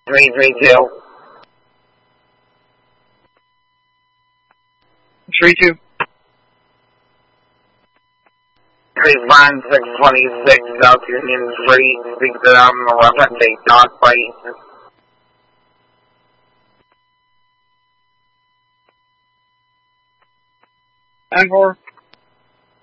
332. 32. 35626, South Union 3, speak to them, 11, they dogfight. And 4.